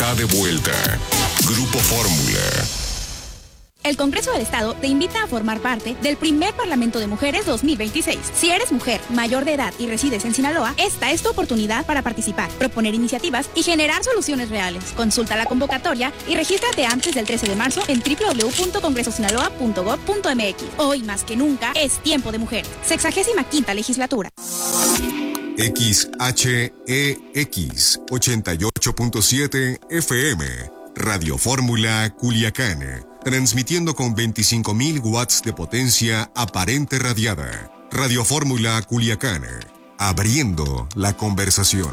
está de vuelta. Grupo Fórmula. El Congreso del Estado te invita a formar parte del primer Parlamento de Mujeres 2026. Si eres mujer, mayor de edad y resides en Sinaloa, esta es tu oportunidad para participar, proponer iniciativas y generar soluciones reales. Consulta la convocatoria y regístrate antes del 13 de marzo en www.congresosinaloa.gov.mx. Hoy más que nunca es tiempo de mujeres. 65ª legislatura. XHEX 88.7 FM. Radio Fórmula Culiacán. Transmitiendo con 25.000 watts de potencia aparente radiada. Radio Fórmula Culiacán. Abriendo la conversación.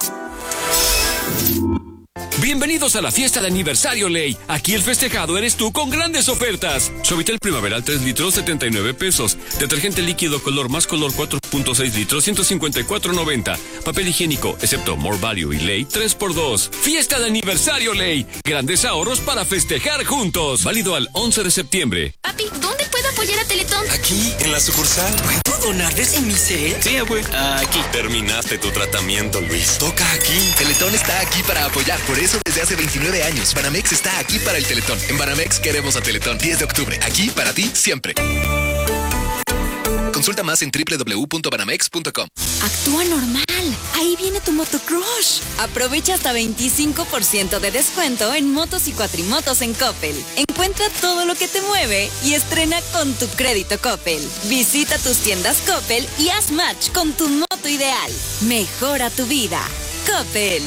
Bienvenidos a la fiesta de aniversario Ley. Aquí el festejado eres tú con grandes ofertas. Suavitel Primaveral 3 litros, 79 pesos. Detergente líquido color más color 4.6 litros, 154.90. Papel higiénico, excepto More Value y Ley, 3x2. Fiesta de aniversario Ley. Grandes ahorros para festejar juntos. Válido al 11 de septiembre. Papi, ¿dónde puedo apoyar a Teletón? Aquí, en la sucursal. ¿Puedo donar desde mi cel? Sí, abue. Aquí. Terminaste tu tratamiento, Luis. Toca aquí. Teletón está aquí para apoyar. Por eso, desde hace 29 años, Banamex está aquí para el Teletón. En Banamex queremos a Teletón. 10 de octubre. Aquí para ti, siempre. Consulta más en www.banamex.com. Actúa normal. Ahí viene tu motocrush. Aprovecha hasta 25% de descuento en motos y cuatrimotos en Coppel. Encuentra todo lo que te mueve y estrena con tu crédito Coppel. Visita tus tiendas Coppel y haz match con tu moto ideal. Mejora tu vida. Coppel.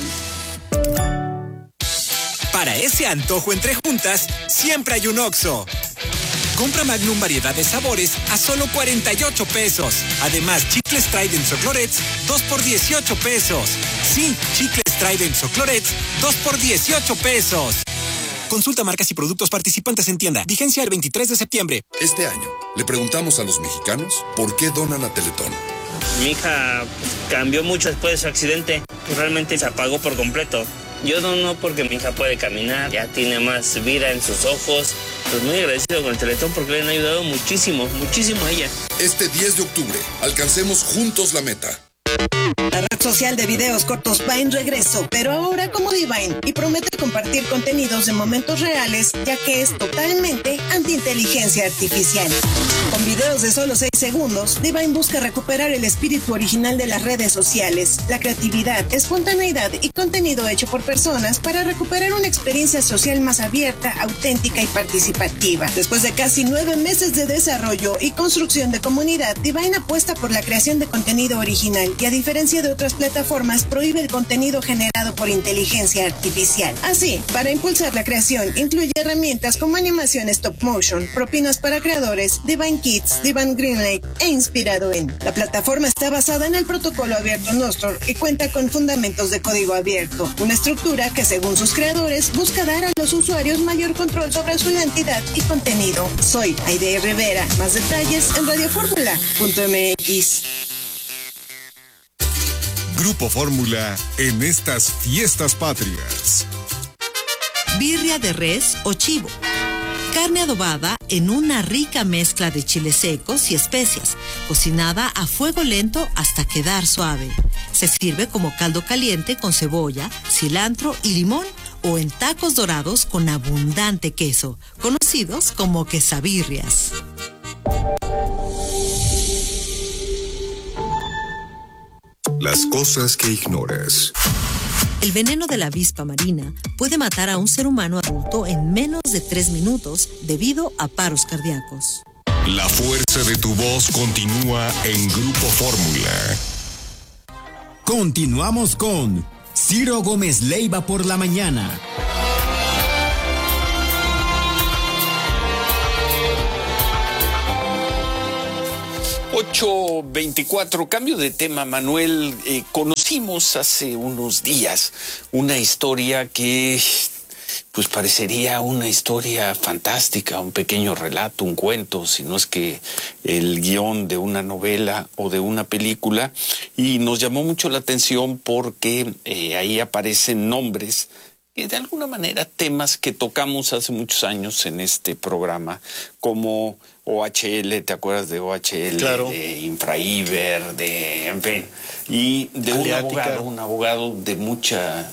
Para ese antojo entre juntas, siempre hay un Oxxo. Compra Magnum variedad de sabores a solo 48 pesos. Además, chicles Trident o Clorets, 2 por 18 pesos. Sí, chicles Trident o Clorets, 2 por 18 pesos. Consulta marcas y productos participantes en tienda. Vigencia el 23 de septiembre. Este año, le preguntamos a los mexicanos por qué donan a Teletón. Mi hija cambió mucho después de su accidente. Realmente se apagó por completo. Yo dono porque mi hija puede caminar, ya tiene más vida en sus ojos. Pues muy agradecido con el Teletón porque le han ayudado muchísimo, muchísimo a ella. Este 10 de octubre, alcancemos juntos la meta. La red social de videos cortos va en regreso, pero ahora como Divine, y promete compartir contenidos de momentos reales, ya que es totalmente anti-inteligencia artificial. Con videos de solo 6 segundos, Divine busca recuperar el espíritu original de las redes sociales, la creatividad, espontaneidad y contenido hecho por personas para recuperar una experiencia social más abierta, auténtica y participativa. Después de casi 9 meses de desarrollo y construcción de comunidad, Divine apuesta por la creación de contenido original y, a diferencia de otras plataformas, prohíbe el contenido generado por inteligencia artificial. Así, para impulsar la creación, incluye herramientas como animación stop motion, propinas para creadores, Divine Kids, Divine Greenlight e inspirado en. La plataforma está basada en el protocolo abierto Nostr y cuenta con fundamentos de código abierto, una estructura que, según sus creadores, busca dar a los usuarios mayor control sobre su identidad y contenido. Soy Aide Rivera. Más detalles en radioformula.mx. Grupo Fórmula en estas fiestas patrias. Birria de res o chivo. Carne adobada en una rica mezcla de chiles secos y especias, cocinada a fuego lento hasta quedar suave. Se sirve como caldo caliente con cebolla, cilantro y limón o en tacos dorados con abundante queso, conocidos como quesabirrias. Las cosas que ignoras. El veneno de la avispa marina puede matar a un ser humano adulto en menos de 3 minutos debido a paros cardíacos. La fuerza de tu voz continúa en Grupo Fórmula. Continuamos con Ciro Gómez Leiva por la mañana. 8:24, cambio de tema, Manuel. Conocimos hace unos días una historia que pues parecería una historia fantástica, un pequeño relato, un cuento, si no es que el guión de una novela o de una película, y nos llamó mucho la atención porque ahí aparecen nombres que de alguna manera temas que tocamos hace muchos años en este programa, como OHL, ¿te acuerdas de OHL? Claro. De Infraiber, en fin, y de un abogado de mucha,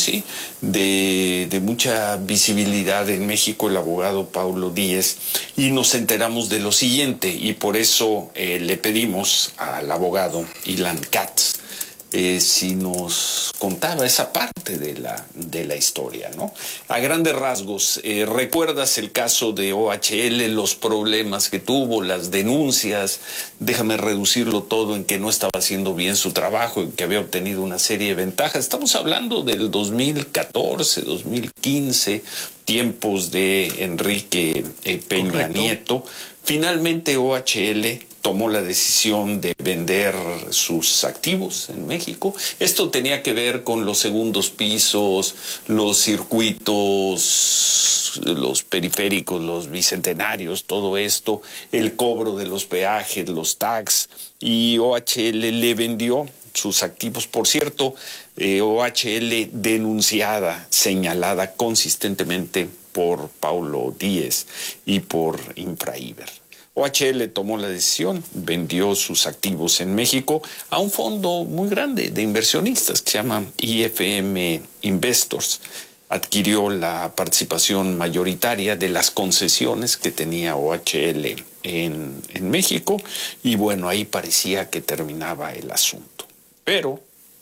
de mucha visibilidad en México, el abogado Paulo Díez, y nos enteramos de lo siguiente, y por eso le pedimos al abogado Ilan Katz si nos contaba esa parte de la historia, ¿no? A grandes rasgos, ¿recuerdas el caso de OHL, los problemas que tuvo, las denuncias? Déjame reducirlo todo en que no estaba haciendo bien su trabajo, en que había obtenido una serie de ventajas. Estamos hablando del 2014, 2015, tiempos de Enrique Peña Correcto. Nieto. Finalmente OHL tomó la decisión de vender sus activos en México. Esto tenía que ver con los segundos pisos, los circuitos, los periféricos, los bicentenarios, todo esto, el cobro de los peajes, los tax, y OHL le vendió sus activos. Por cierto, OHL denunciada, señalada consistentemente por Paulo Díez y por Infraiber. OHL tomó la decisión, vendió sus activos en México a un fondo muy grande de inversionistas que se llama IFM Investors. Adquirió la participación mayoritaria de las concesiones que tenía OHL en México, y bueno, ahí parecía que terminaba el asunto. Pero,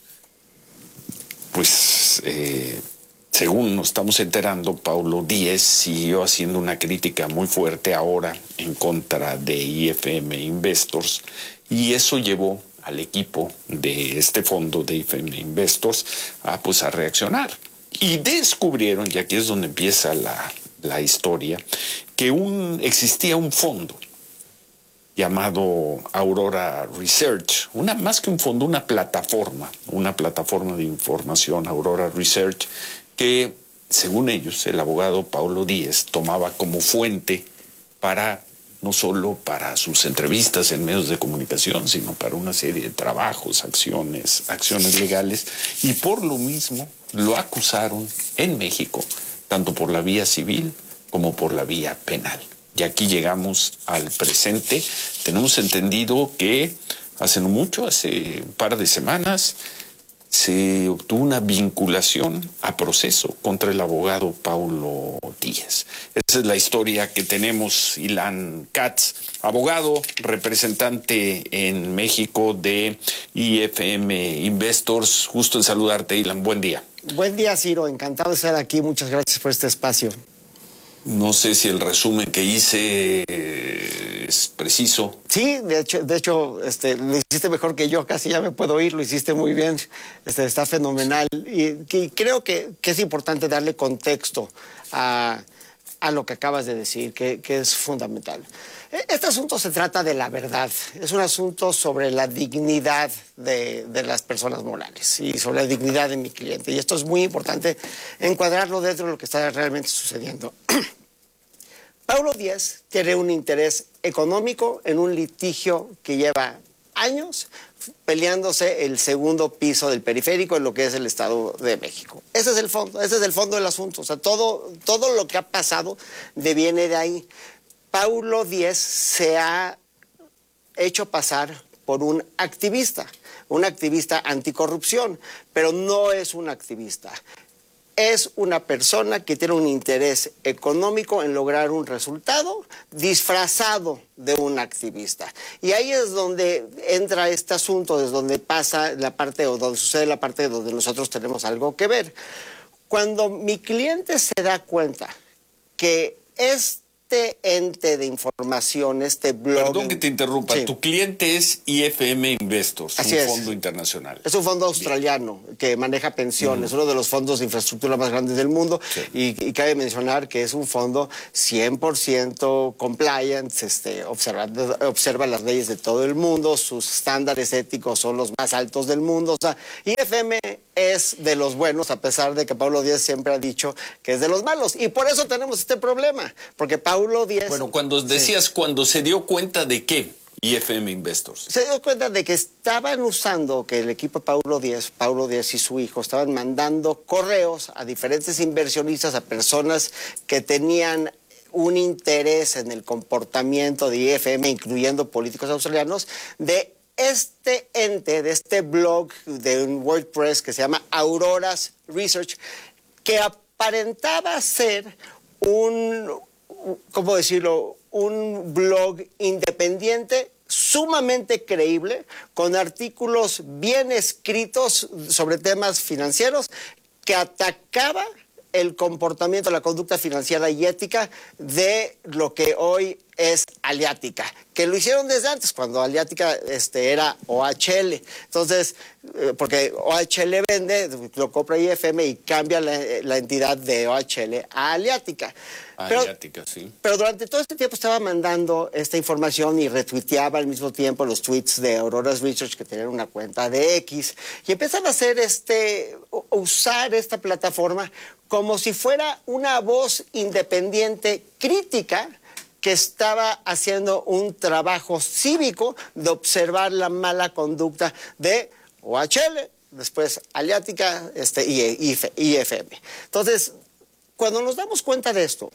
pues, según nos estamos enterando, Paulo Díez siguió haciendo una crítica muy fuerte ahora en contra de IFM Investors, y eso llevó al equipo de este fondo de IFM Investors a reaccionar. Y descubrieron, y aquí es donde empieza la historia, que existía un fondo llamado Aurora Research, más que un fondo, una plataforma de información, Aurora Research, que, según ellos, el abogado Paulo Díez tomaba como fuente no solo para sus entrevistas en medios de comunicación, sino para una serie de trabajos, acciones legales, y por lo mismo lo acusaron en México, tanto por la vía civil como por la vía penal. Y aquí llegamos al presente. Tenemos entendido que hace no mucho, hace un par de semanas, se obtuvo una vinculación a proceso contra el abogado Paulo Díez. Esa es la historia que tenemos. Ilan Katz, abogado, representante en México de IFM Investors. Gusto en saludarte, Ilan. Buen día. Buen día, Ciro. Encantado de estar aquí. Muchas gracias por este espacio. No sé si el resumen que hice es preciso. Sí, de hecho, lo hiciste mejor que yo, casi ya me puedo ir, lo hiciste muy bien, está fenomenal. Y creo que es importante darle contexto a lo que acabas de decir, que es fundamental. Este asunto se trata de la verdad, es un asunto sobre la dignidad de las personas morales y sobre la dignidad de mi cliente. Y esto es muy importante encuadrarlo dentro de lo que está realmente sucediendo. Paulo Díez tiene un interés económico en un litigio que lleva años peleándose el segundo piso del periférico en lo que es el Estado de México. Ese es el fondo del asunto. O sea, todo lo que ha pasado deviene de ahí. Paulo Díez se ha hecho pasar por un activista anticorrupción, pero no es un activista. Es una persona que tiene un interés económico en lograr un resultado disfrazado de un activista. Y ahí es donde entra este asunto, es donde pasa la parte, o donde sucede la parte donde nosotros tenemos algo que ver. Cuando mi cliente se da cuenta que este ente de información, este blog... Perdón que te interrumpa, sí. Tu cliente es IFM Investors, Así un fondo internacional. Es un fondo australiano que maneja pensiones, uno de los fondos de infraestructura más grandes del mundo, sí. y cabe mencionar que es un fondo 100% compliant, observa las leyes de todo el mundo, sus estándares éticos son los más altos del mundo. O sea, IFM es de los buenos, a pesar de que Paulo Díez siempre ha dicho que es de los malos. Y por eso tenemos este problema, porque Paulo Díez... Bueno, cuando decías, cuando se dio cuenta de qué, IFM Investors. Se dio cuenta de que estaban usando, que el equipo Paulo Díez y su hijo estaban mandando correos a diferentes inversionistas, a personas que tenían un interés en el comportamiento de IFM, incluyendo políticos australianos, de este ente, de este blog de un WordPress que se llama Auroras Research, que aparentaba ser ¿cómo decirlo?, un blog independiente, sumamente creíble, con artículos bien escritos sobre temas financieros, que atacaba el comportamiento, la conducta financiera y ética de lo que hoy es Aliática, que lo hicieron desde antes, cuando Aliática era OHL. Entonces, porque OHL vende, lo compra IFM y cambia la entidad de OHL a Aliática. Aliática, sí. Pero durante todo este tiempo estaba mandando esta información y retuiteaba al mismo tiempo los tweets de Auroras Research, que tenían una cuenta de X, y empiezan a hacer usar esta plataforma como si fuera una voz independiente crítica que estaba haciendo un trabajo cívico de observar la mala conducta de OHL, después Aliática y IFM. Entonces, cuando nos damos cuenta de esto,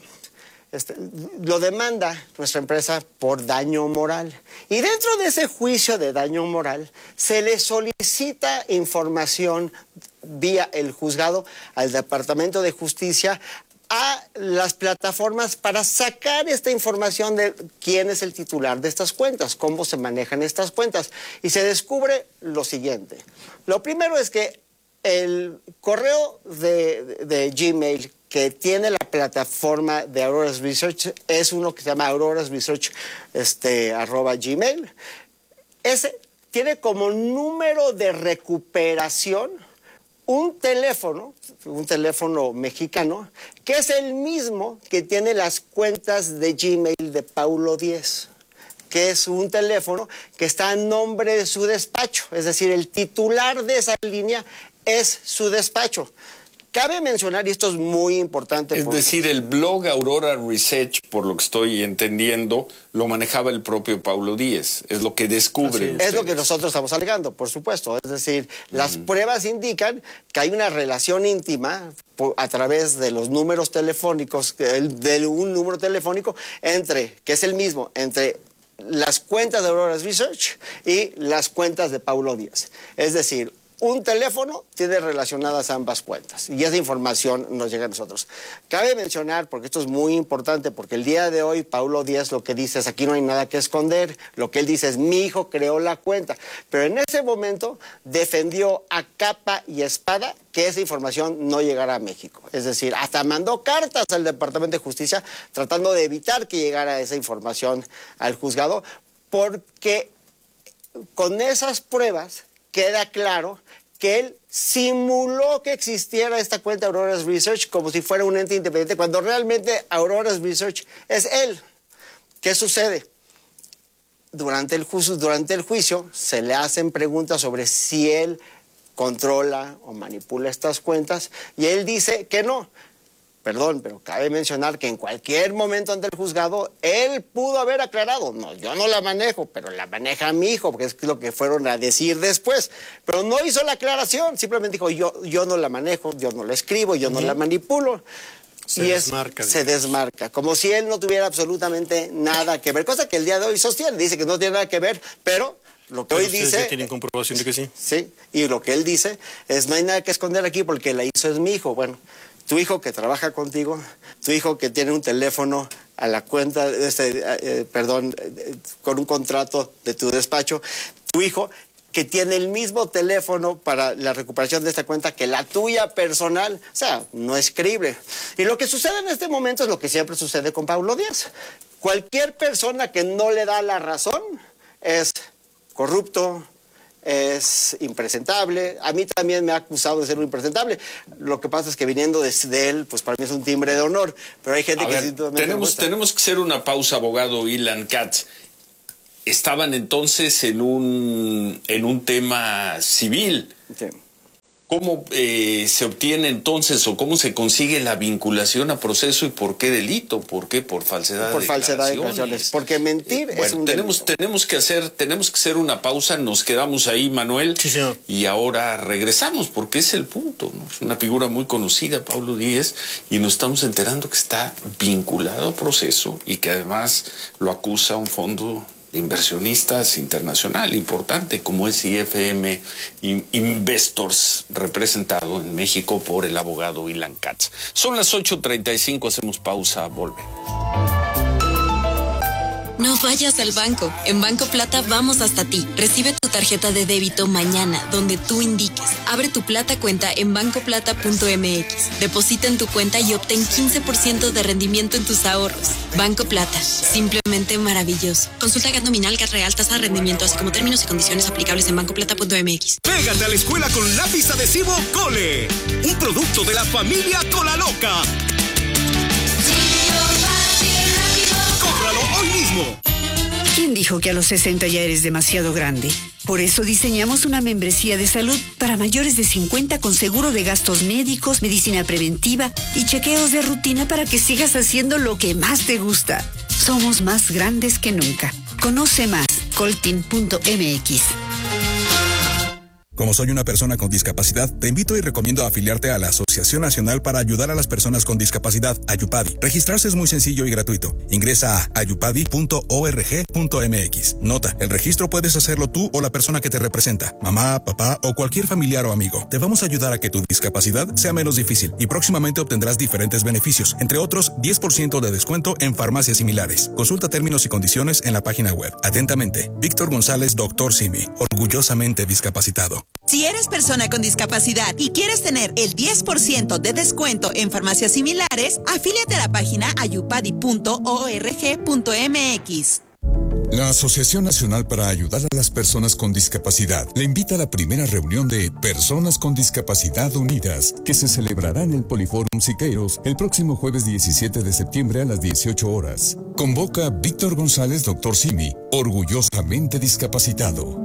lo demanda nuestra empresa por daño moral. Y dentro de ese juicio de daño moral, se le solicita información vía el juzgado al Departamento de Justicia, a las plataformas, para sacar esta información de quién es el titular de estas cuentas, cómo se manejan estas cuentas. Y se descubre lo siguiente. Lo primero es que el correo de Gmail que tiene la plataforma de Auroras Research es uno que se llama Auroras Research @gmail. Ese tiene como número de recuperación un teléfono mexicano, que es el mismo que tiene las cuentas de Gmail de Paulo Díez, que es un teléfono que está a nombre de su despacho, es decir, el titular de esa línea es su despacho. Cabe mencionar, y esto es muy importante... Es decir, el blog Aurora Research, por lo que estoy entendiendo, lo manejaba el propio Paulo Díez. Es lo que descubre. Es lo que nosotros estamos alegando, por supuesto. Es decir, las pruebas indican que hay una relación íntima a través de los números telefónicos, de un número telefónico, que es el mismo, entre las cuentas de Aurora Research y las cuentas de Paulo Díez. Es decir, un teléfono tiene relacionadas ambas cuentas y esa información nos llega a nosotros. Cabe mencionar, porque esto es muy importante, porque el día de hoy Paulo Díaz lo que dice es: aquí no hay nada que esconder. Lo que él dice es: mi hijo creó la cuenta. Pero en ese momento defendió a capa y espada que esa información no llegara a México. Es decir, hasta mandó cartas al Departamento de Justicia tratando de evitar que llegara esa información al juzgado, porque con esas pruebas queda claro que él simuló que existiera esta cuenta Auroras Research como si fuera un ente independiente, cuando realmente Auroras Research es él. ¿Qué sucede? Durante el juicio se le hacen preguntas sobre si él controla o manipula estas cuentas, y él dice que no. Perdón, pero cabe mencionar que en cualquier momento ante el juzgado, él pudo haber aclarado: no, yo no la manejo, pero la maneja mi hijo, porque es lo que fueron a decir después. Pero no hizo la aclaración, simplemente dijo: yo no la manejo, yo no la escribo, yo no la manipulo. Se desmarca, como si él no tuviera absolutamente nada que ver, cosa que el día de hoy sostiene, dice que no tiene nada que ver, pero lo que hoy dice... ya tienen comprobación de que sí. Sí, y lo que él dice es: no hay nada que esconder aquí porque la hizo es mi hijo. Bueno, tu hijo que trabaja contigo, tu hijo que tiene un teléfono a la cuenta, con un contrato de tu despacho, tu hijo que tiene el mismo teléfono para la recuperación de esta cuenta que la tuya personal, o sea, no es creíble. Y lo que sucede en este momento es lo que siempre sucede con Paulo Díaz. Cualquier persona que no le da la razón es corrupto, es impresentable. A mí también me ha acusado de ser un impresentable. Lo que pasa es que viniendo de él, pues para mí es un timbre de honor. Pero hay gente tenemos que hacer una pausa, abogado Ilan Katz. Estaban entonces en un tema civil. Sí. ¿Cómo se obtiene entonces o cómo se consigue la vinculación a proceso y por qué delito? ¿Por qué? Por falsedad de declaraciones. Porque mentir es un delito. Tenemos que hacer una pausa, nos quedamos ahí, Manuel, sí, señor. Y ahora regresamos porque es el punto, ¿no? Es una figura muy conocida, Pablo Díez, y nos estamos enterando que está vinculado a proceso y que además lo acusa un fondo de inversionistas internacional importante como es IFM Investors, representado en México por el abogado Ilan Katz. Son las 8:35, hacemos pausa, volvemos. No vayas al banco. En Banco Plata vamos hasta ti. Recibe tu tarjeta de débito mañana, donde tú indiques. Abre tu Plata cuenta en bancoplata.mx. Deposita en tu cuenta y obtén 15% de rendimiento en tus ahorros. Banco Plata. Simplemente maravilloso. Consulta GAT nominal, GAT real, tasa de rendimiento, así como términos y condiciones aplicables en bancoplata.mx. Pégate a la escuela con lápiz adhesivo Cole. Un producto de la familia Colaloca. ¡Cómpralo hoy mismo! ¿Quién dijo que a los 60 ya eres demasiado grande? Por eso diseñamos una membresía de salud para mayores de 50 con seguro de gastos médicos, medicina preventiva y chequeos de rutina para que sigas haciendo lo que más te gusta. Somos más grandes que nunca. Conoce más, coltin.mx. Como soy una persona con discapacidad, te invito y recomiendo afiliarte a la Asociación Nacional para Ayudar a las Personas con Discapacidad, Ayupadi. Registrarse es muy sencillo y gratuito. Ingresa a ayupadi.org.mx. Nota, el registro puedes hacerlo tú o la persona que te representa, mamá, papá o cualquier familiar o amigo. Te vamos a ayudar a que tu discapacidad sea menos difícil y próximamente obtendrás diferentes beneficios, entre otros 10% de descuento en farmacias similares. Consulta términos y condiciones en la página web. Atentamente, Víctor González, Dr. Simi, orgullosamente discapacitado. Si eres persona con discapacidad y quieres tener el 10% de descuento en farmacias similares, afíliate a la página ayupadi.org.mx. La Asociación Nacional para Ayudar a las Personas con Discapacidad le invita a la primera reunión de Personas con Discapacidad Unidas, que se celebrará en el Poliforum Siqueiros el próximo jueves 17 de septiembre a las 18 horas. Convoca Víctor González, Dr. Simi, orgullosamente discapacitado.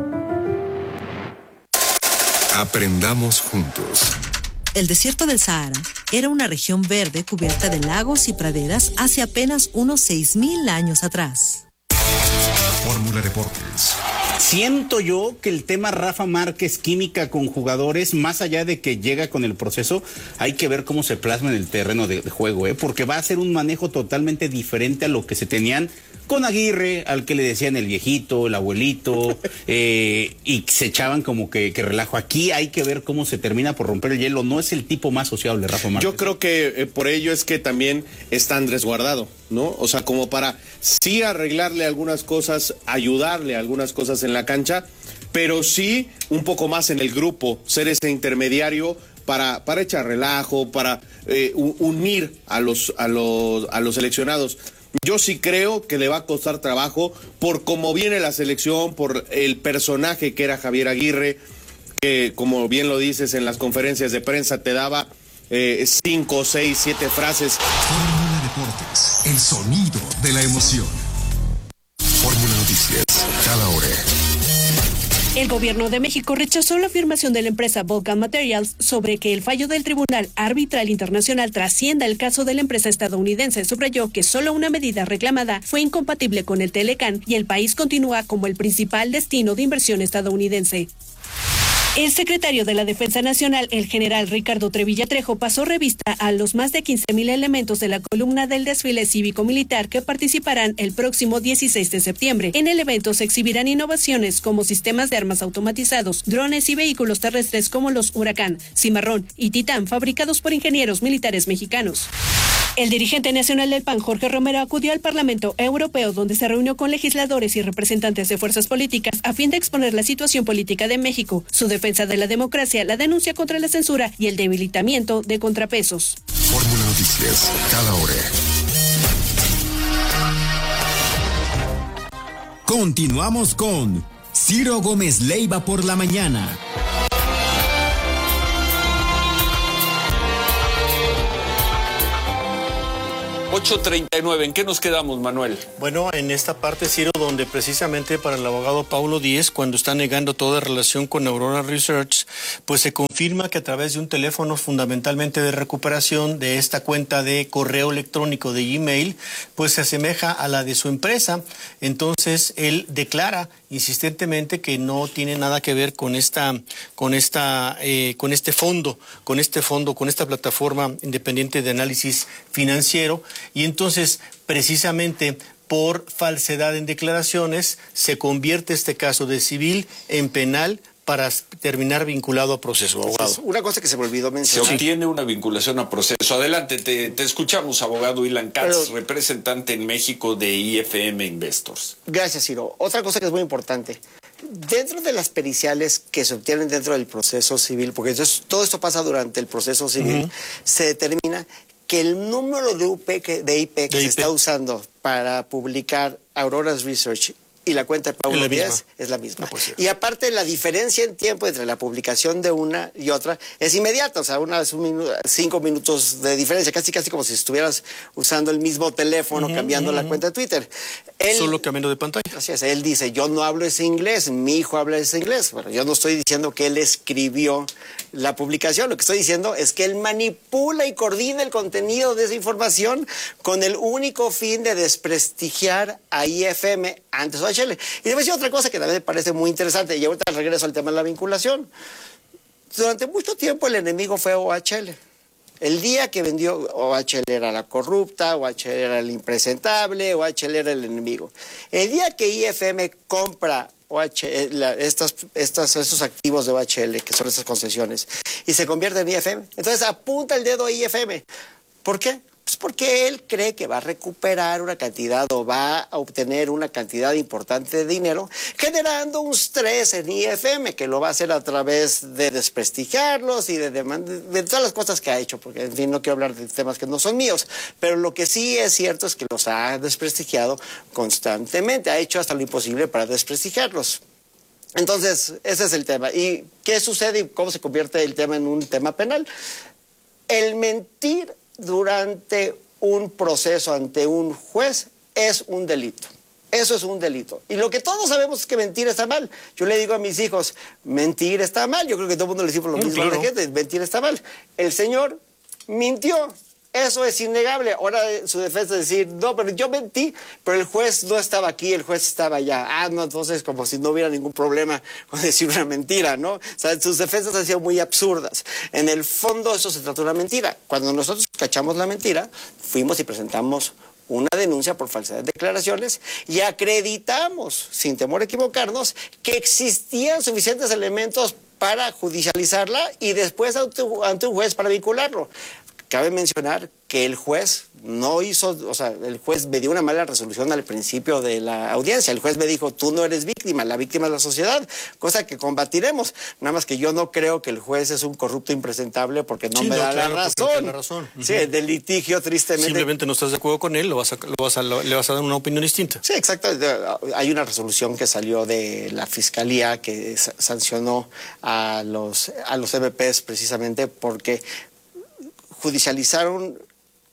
Aprendamos juntos. El desierto del Sahara era una región verde cubierta de lagos y praderas hace apenas unos 6,000 años atrás. Fórmula Deportes. Siento yo que el tema Rafa Márquez, química con jugadores, más allá de que llega con el proceso, hay que ver cómo se plasma en el terreno de juego, porque va a ser un manejo totalmente diferente a lo que se tenían con Aguirre, al que le decían el viejito, el abuelito, y se echaban como que relajo. Aquí hay que ver cómo se termina por romper el hielo. No es el tipo más sociable, Rafa Márquez. Yo creo que por ello es que también está Andrés Guardado, ¿no? O sea, como para sí arreglarle algunas cosas, ayudarle a algunas cosas en la cancha, pero sí un poco más en el grupo, ser ese intermediario para echar relajo, para unir a los seleccionados. Yo sí creo que le va a costar trabajo por cómo viene la selección, por el personaje que era Javier Aguirre, que como bien lo dices en las conferencias de prensa te daba 5, 6, 7 frases. Fórmula Deportes, el sonido de la emoción. Fórmula Noticias, cada hora. El gobierno de México rechazó la afirmación de la empresa Vulcan Materials sobre que el fallo del Tribunal Arbitral Internacional trascienda el caso de la empresa estadounidense. Subrayó que solo una medida reclamada fue incompatible con el Telecán y el país continúa como el principal destino de inversión estadounidense. El secretario de la Defensa Nacional, el general Ricardo Trevilla Trejo, pasó revista a los más de 15,000 elementos de la columna del desfile cívico-militar que participarán el próximo 16 de septiembre. En el evento se exhibirán innovaciones como sistemas de armas automatizados, drones y vehículos terrestres como los Huracán, Cimarrón y Titán, fabricados por ingenieros militares mexicanos. El dirigente nacional del PAN, Jorge Romero, acudió al Parlamento Europeo, donde se reunió con legisladores y representantes de fuerzas políticas a fin de exponer la situación política de México, su defensa de la democracia, la denuncia contra la censura y el debilitamiento de contrapesos. Fórmula Noticias, cada hora. Continuamos con Ciro Gómez Leiva por la mañana. 8:39, ¿en qué nos quedamos, Manuel? Bueno, en esta parte, Ciro, donde precisamente para el abogado Paulo Díez, cuando está negando toda relación con Aurora Research, pues se confirma que a través de un teléfono fundamentalmente de recuperación de esta cuenta de correo electrónico de Gmail, pues se asemeja a la de su empresa. Entonces, él declara insistentemente que no tiene nada que ver con esta plataforma independiente de análisis financiero, y entonces precisamente por falsedad en declaraciones se convierte este caso de civil en penal para terminar vinculado a proceso, abogado. Una cosa que se me olvidó mencionar. Se obtiene una vinculación a proceso. Adelante, te escuchamos, abogado Ilan Katz, representante en México de IFM Investors. Gracias, Ciro. Otra cosa que es muy importante. Dentro de las periciales que se obtienen dentro del proceso civil, porque todo esto pasa durante el proceso civil, se determina que el número de IP que se está usando para publicar Aurora's Research y la cuenta de Paulo Díez es la misma. Y aparte, la diferencia en tiempo entre la publicación de una y otra es inmediata, o sea, una es 5 minutos de diferencia, casi como si estuvieras usando el mismo teléfono, cambiando la cuenta de Twitter. Solo cambiando de pantalla. Así es, él dice, yo no hablo ese inglés, mi hijo habla ese inglés. Bueno, yo no estoy diciendo que él escribió la publicación, lo que estoy diciendo es que él manipula y coordina el contenido de esa información con el único fin de desprestigiar a IFM antes OHL. Y debe decir otra cosa que también me parece muy interesante, y ahorita regreso al tema de la vinculación. Durante mucho tiempo el enemigo fue OHL. El día que vendió, OHL era la corrupta, OHL era el impresentable, OHL era el enemigo. El día que IFM compra estos activos de OHL, que son estas concesiones, y se convierte en IFM, entonces apunta el dedo a IFM. ¿Por qué? Pues porque él cree que va a recuperar una cantidad o va a obtener una cantidad importante de dinero, generando un estrés en IFM, que lo va a hacer a través de desprestigiarlos y de todas las cosas que ha hecho, porque en fin no quiero hablar de temas que no son míos, pero lo que sí es cierto es que los ha desprestigiado constantemente, ha hecho hasta lo imposible para desprestigiarlos. Entonces, ese es el tema. ¿Y qué sucede y cómo se convierte el tema en un tema penal? El mentir durante un proceso ante un juez es un delito. Eso es un delito. Y lo que todos sabemos es que mentir está mal. Yo le digo a mis hijos, mentir está mal. Yo creo que todo el mundo le decimos lo mismo a la gente, mentir está mal. El señor mintió. Eso es innegable. Ahora su defensa es decir, no, pero yo mentí, pero el juez no estaba aquí, el juez estaba allá. Ah, no, entonces como si no hubiera ningún problema con decir una mentira, ¿no? O sea, sus defensas han sido muy absurdas. En el fondo eso se trata de una mentira. Cuando nosotros cachamos la mentira, fuimos y presentamos una denuncia por falsedad de declaraciones y acreditamos, sin temor a equivocarnos, que existían suficientes elementos para judicializarla y después ante un juez para vincularlo. Cabe mencionar que el juez no hizo, o sea, el juez me dio una mala resolución al principio de la audiencia. El juez me dijo, tú no eres víctima, la víctima es la sociedad, cosa que combatiremos. Nada más que yo no creo que el juez es un corrupto impresentable porque no me da la razón. Sí, del litigio, tristemente. Simplemente no estás de acuerdo con él, le vas a dar una opinión distinta. Sí, exacto. Hay una resolución que salió de la Fiscalía que sancionó a los MPs precisamente porque judicializaron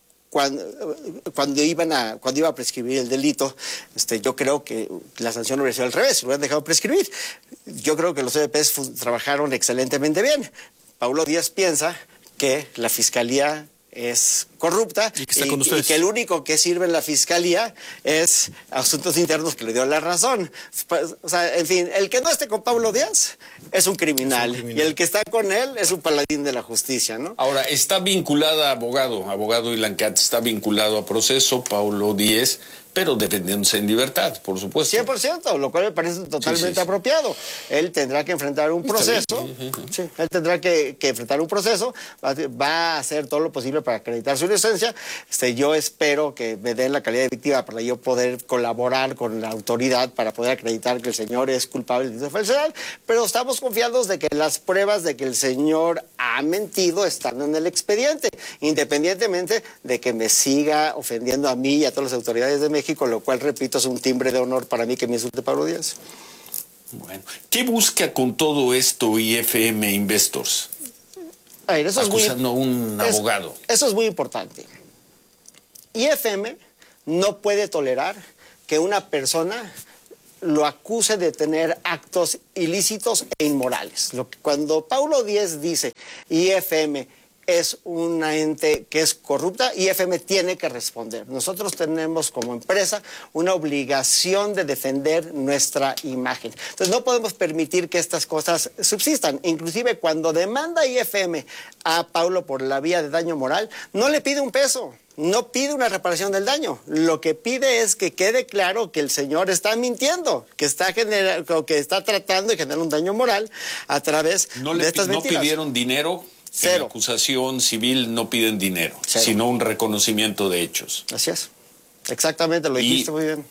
cuando iba a prescribir el delito. Yo creo que la sanción hubiera sido al revés, lo hubieran dejado prescribir. Yo creo que los EPs trabajaron excelentemente bien. Paulo Díez piensa que la Fiscalía es corrupta y que el único que sirve en la Fiscalía es Asuntos Internos, que le dio la razón. O sea, en fin, el que no esté con Paulo Díaz es un criminal y el que está con él es un paladín de la justicia, ¿no? Ahora, está vinculada, abogado Ilan Katz, está vinculado a proceso Paulo Díez, pero defendiéndose en libertad, por supuesto. 100%, lo cual me parece totalmente apropiado. Él tendrá que enfrentar un proceso. Sí, él tendrá que enfrentar un proceso, va a hacer todo lo posible para acreditar su inocencia. Yo espero que me den la calidad de víctima para yo poder colaborar con la autoridad para poder acreditar que el señor es culpable de falsedad, pero estamos confiados de que las pruebas de que el señor ha mentido están en el expediente, independientemente de que me siga ofendiendo a mí y a todas las autoridades de México, lo cual, repito, es un timbre de honor para mí que me insulte Paulo Díaz. Bueno, ¿qué busca con todo esto IFM Investors? A ver, acusando a un abogado. Eso es muy importante. IFM no puede tolerar que una persona lo acuse de tener actos ilícitos e inmorales. Cuando Paulo Díez dice IFM es una ente que es corrupta, IFM tiene que responder. Nosotros tenemos como empresa una obligación de defender nuestra imagen. Entonces no podemos permitir que estas cosas subsistan. Inclusive cuando demanda IFM a Paulo por la vía de daño moral, no le pide un peso. No pide una reparación del daño. Lo que pide es que quede claro que el señor está mintiendo, que está tratando de generar un daño moral a través de estas mentiras. ¿No pidieron dinero? Cero. En la acusación civil no piden dinero, sino un reconocimiento de hechos. Así es. Exactamente, lo dijiste muy bien.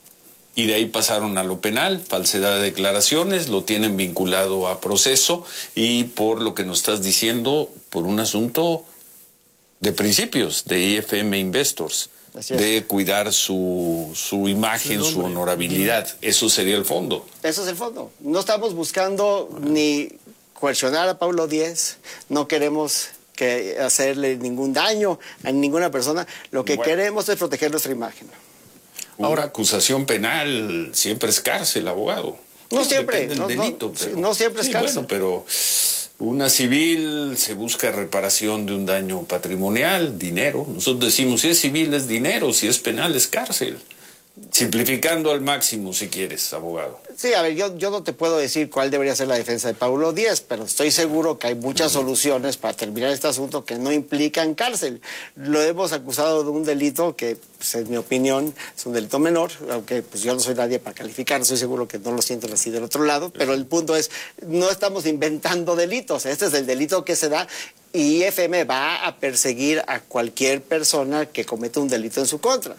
Y de ahí pasaron a lo penal, falsedad de declaraciones, lo tienen vinculado a proceso y por lo que nos estás diciendo, por un asunto de principios de IFM Investors, de cuidar su imagen, su honorabilidad. Eso sería el fondo. Eso es el fondo. No estamos buscando ni coercionar a Paulo Díez, no queremos hacerle ningún daño a ninguna persona. Lo que queremos es proteger nuestra imagen. Ahora, acusación penal siempre es cárcel, abogado. No siempre. Depende del delito, pero, no siempre es cárcel. Bueno, pero una civil se busca reparación de un daño patrimonial, dinero. Nosotros decimos, si es civil es dinero, si es penal es cárcel. Simplificando al máximo, si quieres, abogado. Sí, a ver, yo no te puedo decir cuál debería ser la defensa de Paulo Díez, pero estoy seguro que hay muchas soluciones para terminar este asunto que no implican cárcel. Lo hemos acusado de un delito que, pues, en mi opinión, es un delito menor, aunque pues yo no soy nadie para calificar, estoy seguro que no lo sienten así del otro lado, pero el punto es, no estamos inventando delitos, este es el delito que se da y IFM va a perseguir a cualquier persona que cometa un delito en su contra.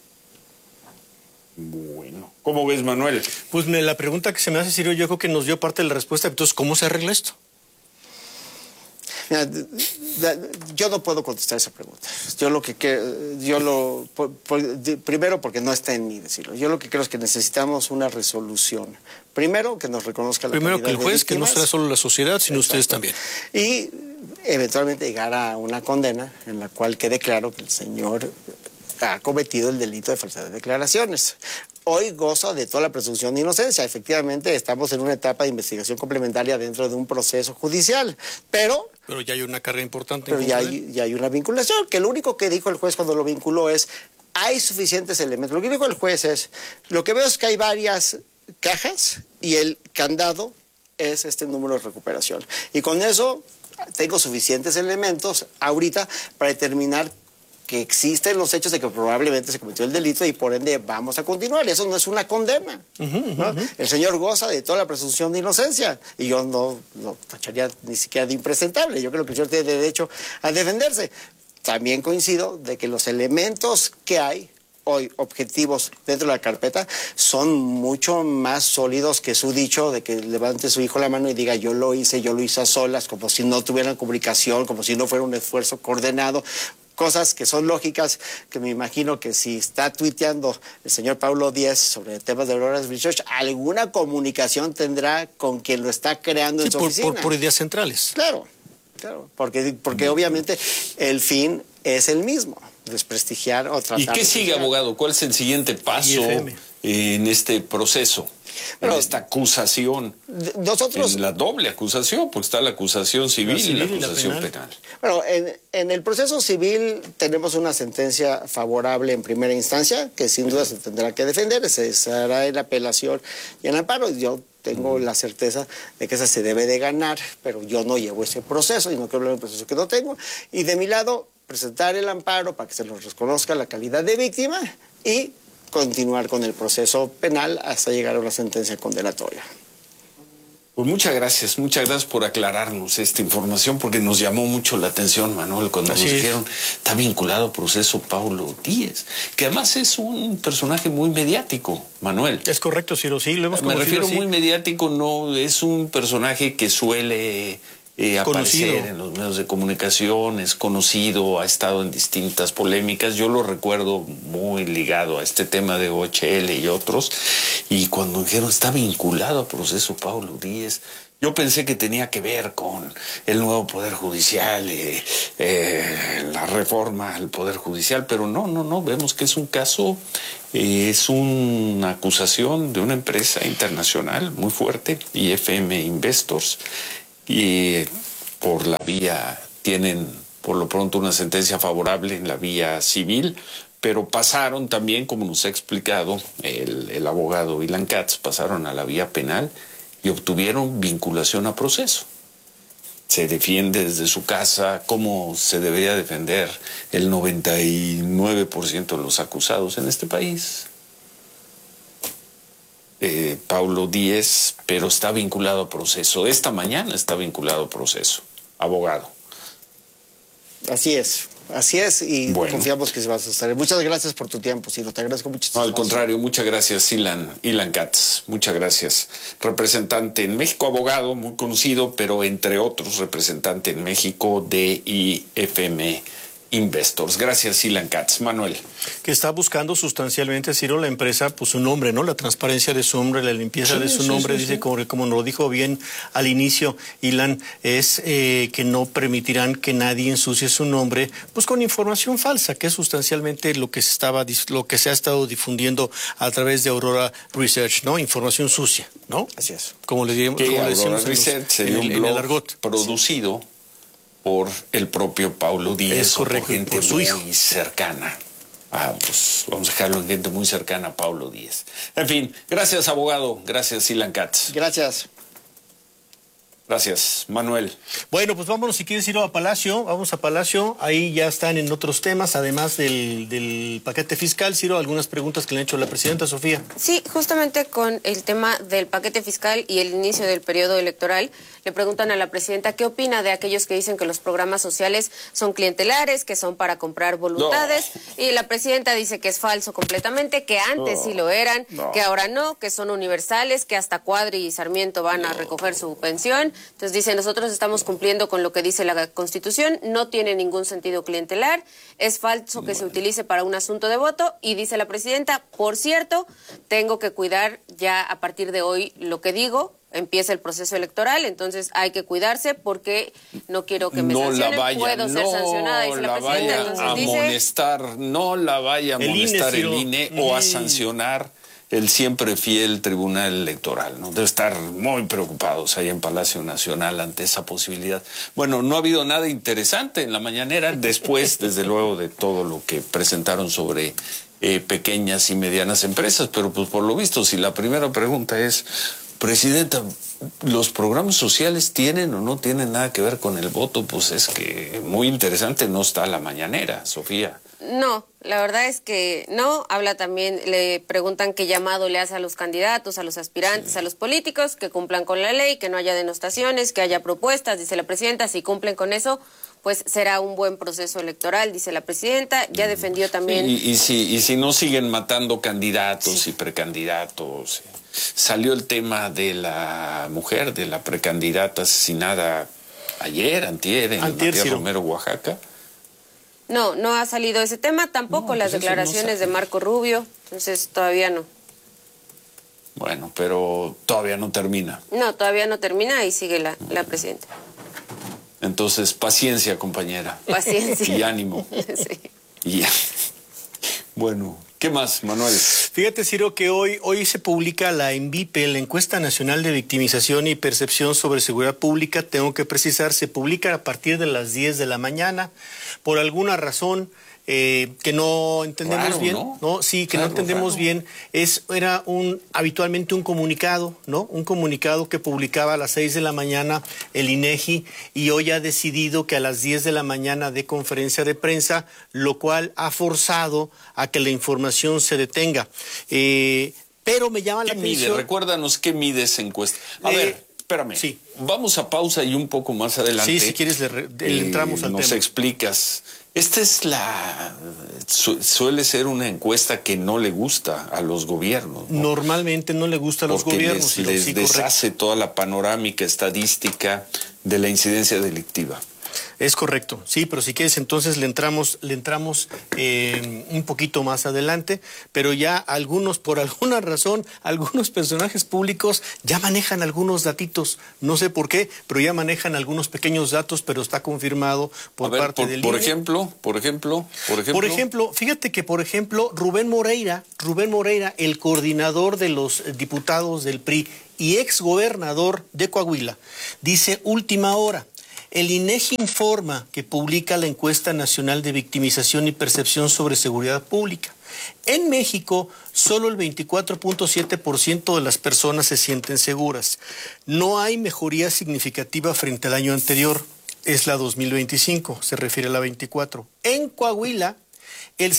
Bueno, ¿cómo ves, Manuel? Pues la pregunta que se me hace, Ciro, yo creo que nos dio parte de la respuesta. Entonces, ¿cómo se arregla esto? Mira, yo no puedo contestar esa pregunta. Primero porque no está en mí decirlo. Yo lo que creo es que necesitamos una resolución. Primero, que nos reconozca la Primero que el juez, que no sea sea solo la sociedad, sino ustedes también. Y eventualmente llegar a una condena en la cual quede claro que el señor ha cometido el delito de falsedad de declaraciones. Hoy goza de toda la presunción de inocencia. Efectivamente, estamos en una etapa de investigación complementaria dentro de un proceso judicial, pero ya hay una carga importante. Pero ya hay una vinculación, que lo único que dijo el juez cuando lo vinculó es, hay suficientes elementos. Lo que dijo el juez es, lo que veo es que hay varias cajas y el candado es este número de recuperación. Y con eso tengo suficientes elementos ahorita para determinar que existen los hechos de que probablemente se cometió el delito y por ende vamos a continuar. Eso no es una condena. ¿No? El señor goza de toda la presunción de inocencia y yo no tacharía ni siquiera de impresentable. Yo creo que el señor tiene derecho a defenderse. También coincido de que los elementos que hay hoy objetivos dentro de la carpeta son mucho más sólidos que su dicho de que levante su hijo la mano y diga yo lo hice a solas, como si no tuvieran comunicación, como si no fuera un esfuerzo coordinado. Cosas que son lógicas, que me imagino que si está tuiteando el señor Paulo Díez sobre temas de Aurora Research, alguna comunicación tendrá con quien lo está creando en su oficina. Por ideas centrales. Claro, porque obviamente el fin es el mismo, desprestigiar o tratar. ¿Y qué sigue, abogado? ¿Cuál es el siguiente paso en este proceso? En esta acusación, en la doble acusación, porque está la acusación civil y la acusación penal. Bueno, en el proceso civil tenemos una sentencia favorable en primera instancia, que sin duda se tendrá que defender, se hará en apelación y en amparo. Yo tengo la certeza de que esa se debe de ganar, pero yo no llevo ese proceso y no quiero hablar de un proceso que no tengo. Y de mi lado, presentar el amparo para que se nos reconozca la calidad de víctima y continuar con el proceso penal hasta llegar a una sentencia condenatoria. Pues muchas gracias por aclararnos esta información, porque nos llamó mucho la atención, Manuel, cuando nos dijeron, está vinculado al proceso Paulo Díez, que además es un personaje muy mediático, Manuel. Es correcto, Ciro, sí, lo hemos conocido. Me refiero muy mediático, no es un personaje que suele aparecer en los medios de comunicación, es conocido, ha estado en distintas polémicas. Yo lo recuerdo muy ligado a este tema de OHL y otros, y cuando dijeron está vinculado al proceso Paulo Díez, Yo pensé que tenía que ver con el nuevo Poder Judicial, la reforma al Poder Judicial, pero no, vemos que es un caso, es una acusación de una empresa internacional muy fuerte, IFM Investors, y por la vía, tienen por lo pronto una sentencia favorable en la vía civil, pero pasaron también, como nos ha explicado el abogado Ilan Katz, pasaron a la vía penal y obtuvieron vinculación a proceso. Se defiende desde su casa como se debería defender el 99% de los acusados en este país. Paulo Díez, pero está vinculado a proceso. Esta mañana está vinculado a proceso. Abogado. Así es, y confiamos que se va a sostener. Muchas gracias por tu tiempo, Ciro, te agradezco mucho. No, al contrario, muchas gracias, Ilan Katz, muchas gracias. Representante en México, abogado muy conocido, pero entre otros, representante en México de IFM Investors. Gracias, Ilan Katz. Manuel. Que está buscando sustancialmente, Ciro, la empresa, pues su nombre, ¿no? La transparencia de su nombre, la limpieza de su nombre, dice, como nos lo dijo bien al inicio, Ilan, es que no permitirán que nadie ensucie su nombre, pues con información falsa, que es sustancialmente lo que se ha estado difundiendo a través de Aurora Research, ¿no? Información sucia, ¿no? Así es. Como le decimos Research sería un blog producido por el propio Paulo Díez, correcto, gente por su muy hijo cercana. Pues vamos a dejarlo en gente muy cercana a Paulo Díez. En fin, gracias, abogado. Gracias, Ilan Katz. Gracias. Gracias, Manuel. Bueno, pues vámonos, si quieres ir a Palacio, vamos a Palacio, ahí ya están en otros temas, además del paquete fiscal. Ciro, algunas preguntas que le han hecho la presidenta Sofía. Sí, justamente con el tema del paquete fiscal y el inicio del periodo electoral, le preguntan a la presidenta qué opina de aquellos que dicen que los programas sociales son clientelares, que son para comprar voluntades, y la presidenta dice que es falso completamente, que antes sí lo eran, que ahora no, que son universales, que hasta Cuadri y Sarmiento van a recoger su pensión. Entonces dice, nosotros estamos cumpliendo con lo que dice la Constitución, no tiene ningún sentido clientelar, es falso que se utilice para un asunto de voto, y dice la presidenta, por cierto, tengo que cuidar ya a partir de hoy lo que digo, empieza el proceso electoral, entonces hay que cuidarse porque no quiero que me sancionen, puedo ser sancionada, dice la presidenta. Entonces no la vaya a amonestar el INE o a sancionar el siempre fiel Tribunal Electoral, ¿no? Debe estar muy preocupados ahí en Palacio Nacional ante esa posibilidad. Bueno, no ha habido nada interesante en la mañanera, después, desde luego, de todo lo que presentaron sobre pequeñas y medianas empresas, pero pues por lo visto, si la primera pregunta es, presidenta, ¿los programas sociales tienen o no tienen nada que ver con el voto? Pues es que muy interesante no está la mañanera, Sofía. No, la verdad es que no. Habla también, le preguntan qué llamado le hace a los candidatos, a los aspirantes, a los políticos, que cumplan con la ley, que no haya denostaciones, que haya propuestas, dice la presidenta. Si cumplen con eso, pues será un buen proceso electoral, dice la presidenta. Ya defendió también... Y si no siguen matando candidatos y precandidatos. Salió el tema de la mujer, de la precandidata asesinada antier, en Matías Romero, Oaxaca. No ha salido ese tema, tampoco las declaraciones de Marco Rubio, entonces todavía no. Bueno, pero todavía no termina. No, todavía no termina y sigue la presidenta. Entonces, paciencia, compañera. Paciencia. Y ánimo. Sí. Y bueno, ¿qué más, Manuel? Fíjate, Ciro, que hoy se publica la ENVIPE, la Encuesta Nacional de Victimización y Percepción sobre Seguridad Pública. Tengo que precisar, se publica a partir de las 10 de la mañana. Por alguna razón que no entendemos bien, ¿no? Sí, que no entendemos bien. Era habitualmente un comunicado, ¿no? Un comunicado que publicaba a las 6 de la mañana el INEGI, y hoy ha decidido que a las 10 de la mañana dé conferencia de prensa, lo cual ha forzado a que la información se detenga. Pero me llama la atención. Recuérdanos qué mide esa encuesta. A ver, espérame. Sí. Vamos a pausa y un poco más adelante. Sí, si quieres le entramos al tema. Nos explicas. Esta es suele ser una encuesta que no le gusta a los gobiernos, ¿no? Normalmente no le gusta a los gobiernos. Les deshace toda la panorámica estadística de la incidencia delictiva. Es correcto, sí, pero si quieres entonces le entramos un poquito más adelante, pero ya por alguna razón, algunos personajes públicos ya manejan algunos datitos, no sé por qué, pero ya manejan algunos pequeños datos, pero está confirmado por parte del INE. Por ejemplo, fíjate que Rubén Moreira, el coordinador de los diputados del PRI y exgobernador de Coahuila, dice última hora. El INEGI informa que publica la encuesta nacional de victimización y percepción sobre seguridad pública. En México, solo el 24.7% de las personas se sienten seguras. No hay mejoría significativa frente al año anterior. Es la 2025, se refiere a la 24. En Coahuila, el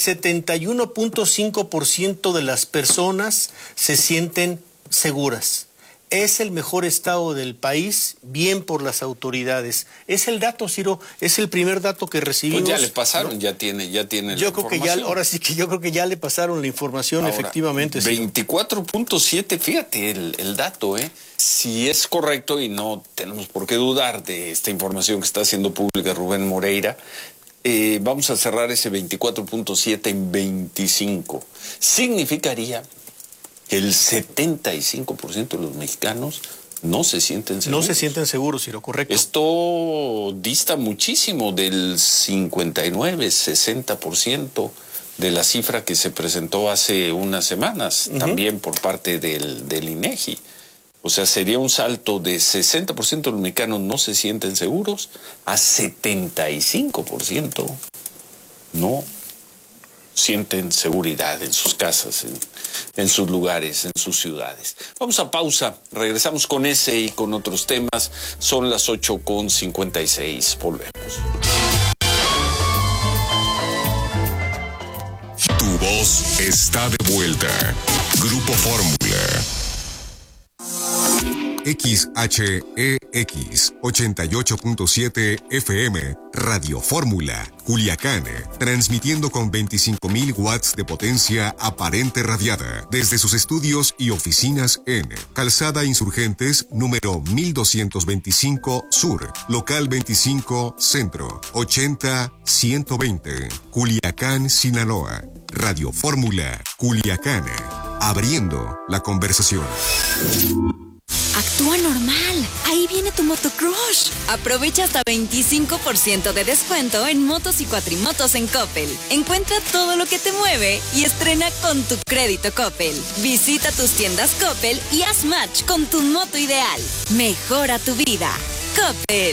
71.5% de las personas se sienten seguras. Es el mejor estado del país, bien por las autoridades. Es el dato, Ciro, es el primer dato que recibimos. Pues ya le pasaron, ¿no? ya tiene la información. Yo creo que ya le pasaron la información, ahora, efectivamente. 24.7, fíjate el dato, Si es correcto, y no tenemos por qué dudar de esta información que está haciendo pública Rubén Moreira, vamos a cerrar ese 24.7 en 25. Significaría que el 75% de los mexicanos no se sienten seguros. No se sienten seguros, Ciro, correcto. Esto dista muchísimo del 59-60% de la cifra que se presentó hace unas semanas, también por parte del INEGI. O sea, sería un salto de 60% de los mexicanos no se sienten seguros a 75% no sienten seguridad en sus casas, en sus lugares, en sus ciudades. Vamos a pausa, regresamos con ese y con otros temas. Son las 8:56, volvemos. Tu voz está de vuelta. Grupo Fórmula. XHEX 88.7 FM, Radio Fórmula, Culiacán, transmitiendo con 25.000 watts de potencia aparente radiada desde sus estudios y oficinas en Calzada Insurgentes, número 1225 Sur, local 25 Centro, 80-120, Culiacán, Sinaloa. Radio Fórmula, Culiacán, abriendo la conversación. Actúa normal. Ahí viene tu motocrush. Aprovecha hasta 25% de descuento en motos y cuatrimotos en Coppel. Encuentra todo lo que te mueve y estrena con tu crédito Coppel. Visita tus tiendas Coppel y haz match con tu moto ideal. Mejora tu vida. Coppel.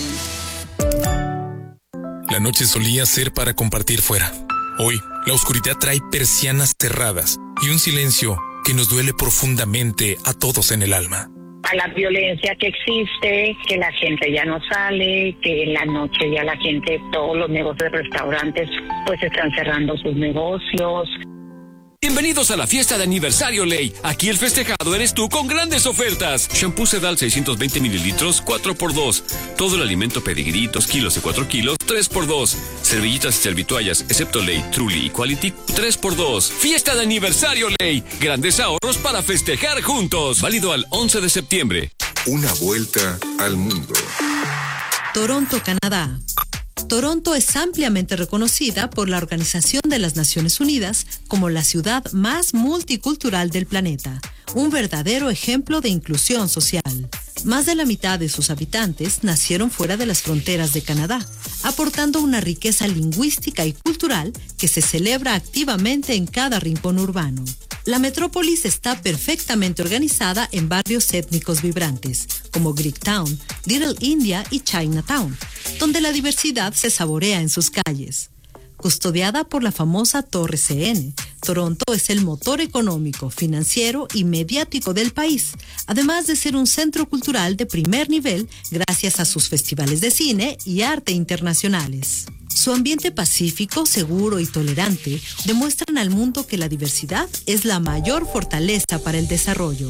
La noche solía ser para compartir fuera. Hoy, la oscuridad trae persianas cerradas y un silencio que nos duele profundamente a todos en el alma. A la violencia que existe, que la gente ya no sale, que en la noche ya la gente, todos los negocios de restaurantes, pues están cerrando sus negocios. Bienvenidos a la fiesta de aniversario Ley. Aquí el festejado eres tú con grandes ofertas. Shampoo Sedal 620 mililitros, 4x2. Todo el alimento Pedigree, 2 kilos de 4 kilos, 3x2. Servillitas y servituallas, excepto Ley, Truly y Quality, 3x2. Fiesta de aniversario Ley. Grandes ahorros para festejar juntos. Válido al 11 de septiembre. Una vuelta al mundo. Toronto, Canadá. Toronto es ampliamente reconocida por la Organización de las Naciones Unidas como la ciudad más multicultural del planeta, un verdadero ejemplo de inclusión social. Más de la mitad de sus habitantes nacieron fuera de las fronteras de Canadá, aportando una riqueza lingüística y cultural que se celebra activamente en cada rincón urbano. La metrópolis está perfectamente organizada en barrios étnicos vibrantes, como Greektown, Little India y Chinatown, donde la diversidad se saborea en sus calles. Custodiada por la famosa Torre CN, Toronto es el motor económico, financiero y mediático del país, además de ser un centro cultural de primer nivel gracias a sus festivales de cine y arte internacionales. Su ambiente pacífico, seguro y tolerante demuestran al mundo que la diversidad es la mayor fortaleza para el desarrollo.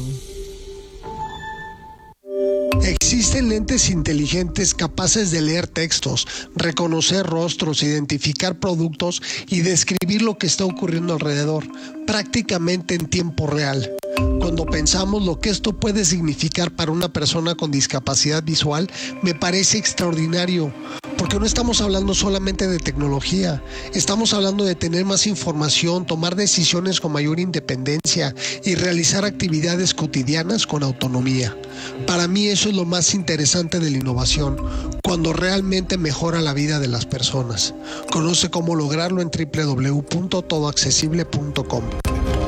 Existen lentes inteligentes capaces de leer textos, reconocer rostros, identificar productos y describir lo que está ocurriendo alrededor, prácticamente en tiempo real. Cuando pensamos lo que esto puede significar para una persona con discapacidad visual, me parece extraordinario, porque no estamos hablando solamente de tecnología, estamos hablando de tener más información, tomar decisiones con mayor independencia y realizar actividades cotidianas con autonomía. Para mí eso es lo más interesante de la innovación, cuando realmente mejora la vida de las personas. Conoce cómo lograrlo en www.todoaccesible.com.